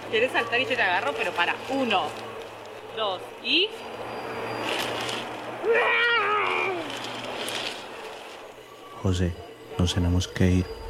¿Querés saltar y yo te agarro? Pero para. 1, 2 y... José, nos tenemos que ir.